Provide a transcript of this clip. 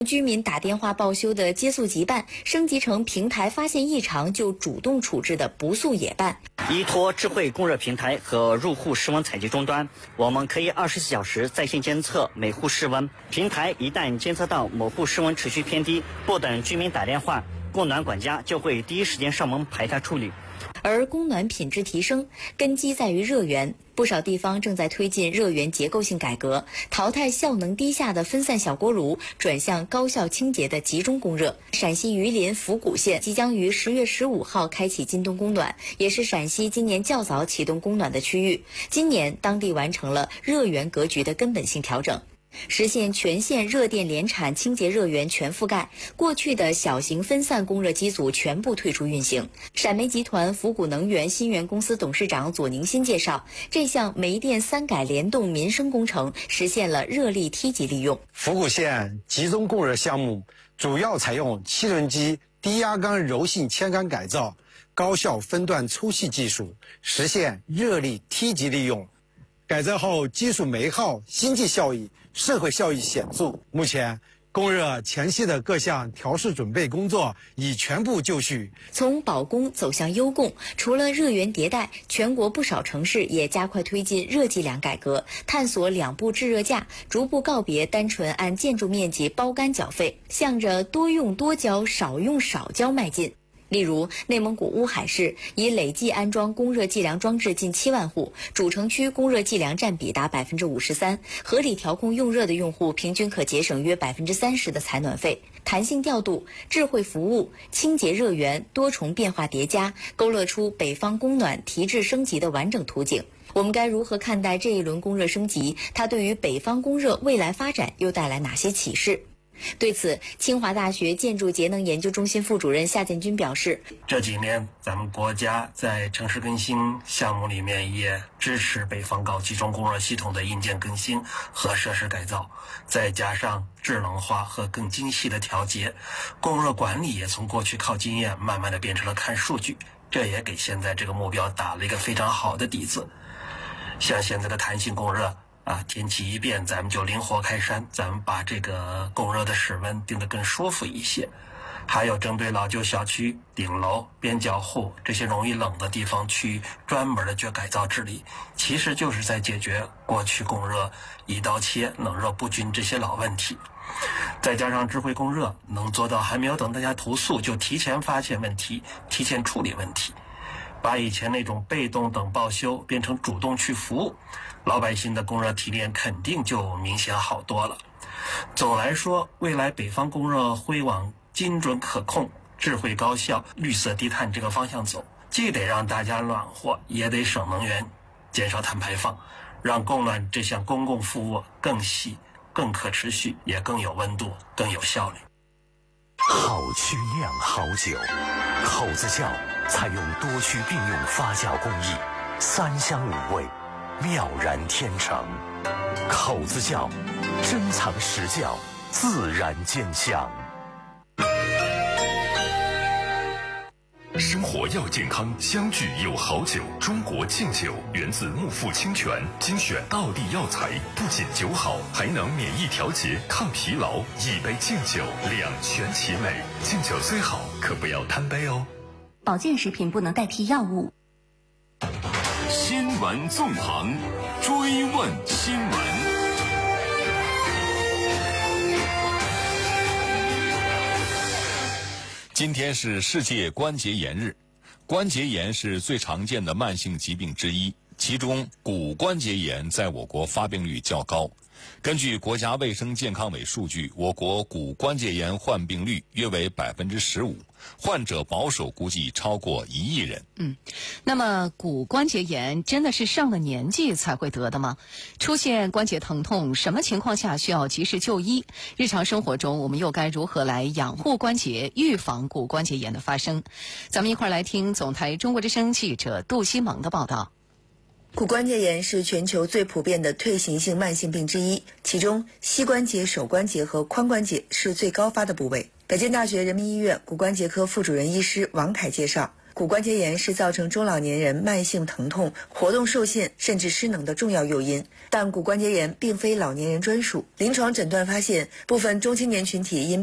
居民打电话报修的接速急办，升级成平台发现异常就主动处置的不速也办。 依托智慧供热平台和入户室温采集终端，我们可以24小时在线监测每户室温。平台一旦监测到某户室温持续偏低，不等居民打电话，供暖管家就会第一时间上门排查处理。 而供暖品质提升根基在于热源，不少地方正在推进热源结构性改革，淘汰效能低下的分散小锅炉，转向高效清洁的集中供热。陕西榆林府谷县即将于10月15号开启今冬供暖，也是陕西今年较早启动供暖的区域。今年当地完成了热源格局的根本性调整，实现全县热电联产清洁热源全覆盖，过去的小型分散供热机组全部退出运行。陕煤集团府谷能源新源公司董事长左宁新介绍，这项煤电3改联动民生工程实现了热力梯级利用。 府谷县集中供热项目主要采用汽轮机低压缸柔性铅缸改造、高效分段粗细技术，实现热力梯级利用。改造后技术煤耗、经济效益、社会效益显著。目前供热前期的各项调试准备工作已全部就绪。 从保供走向优供，除了热源迭代，全国不少城市也加快推进热计量改革，探索2步制热价，逐步告别单纯按建筑面积包干缴费，向着多用多交、少用少交迈进。例如，内蒙古乌海市已累计安装供热计量装置近7万户，主城区供热计量占比达53%，合理调控用热的用户平均可节省约30%的采暖费。弹性调度、智慧服务、清洁热源多重变化叠加，勾勒出北方供暖提质升级的完整图景。我们该如何看待这一轮供热升级？它对于北方供热未来发展又带来哪些启示？对此，清华大学建筑节能研究中心副主任夏建军表示， 这几年咱们国家在城市更新项目里面也支持北方搞集中供热系统的硬件更新和设施改造，再加上智能化和更精细的调节，供热管理也从过去靠经验慢慢的变成了看数据，这也给现在这个目标打了一个非常好的底子。像现在的弹性供热天气一变，咱们就灵活开山，咱们把这个供热的室温定得更舒服一些。还有针对老旧小区、顶楼、边角户这些容易冷的地方去专门的去改造治理，其实就是在解决过去供热一刀切、冷热不均这些老问题。再加上智慧供热，能做到还没有等大家投诉就提前发现问题，提前处理问题，把以前那种被动等报修变成主动去服务，老百姓的供热提炼肯定就明显好多了。总来说，未来北方供热会往精准可控、智慧高效、绿色低碳这个方向走，既得让大家暖和，也得省能源、减少碳排放，让供暖这项公共服务更细、更可持续，也更有温度、更有效率。 好曲酿好酒，口子窖采用多区并用发酵工艺，3香5味，妙然天成。口子窖珍藏实窖，自然见香。 生活要健康，相聚有好酒。中国敬酒源自木富清泉，精选道地药材，不仅酒好，还能免疫调节、抗疲劳。一杯敬酒，两全其美。敬酒虽好，可不要贪杯哦。 保健食品不能代替药物。 新闻纵横，追问新闻。 今天是世界关节炎日，关节炎是最常见的慢性疾病之一，其中骨关节炎在我国发病率较高。根据国家卫生健康委数据，我国骨关节炎患病率约为15%，患者保守估计超过1亿人。 那么骨关节炎真的是上了年纪才会得的吗？出现关节疼痛，什么情况下需要及时就医？日常生活中我们又该如何来养护关节，预防骨关节炎的发生？咱们一块来听总台中国之声记者杜西蒙的报道。 骨关节炎是全球最普遍的退行性慢性病之一，其中膝关节、手关节和髋关节是最高发的部位。北京大学人民医院骨关节科副主任医师王凯介绍，骨骨关节炎是造成中老年人慢性疼痛、活动受限甚至失能的重要诱因，但骨关节炎并非老年人专属。临床诊断发现，部分中青年群体因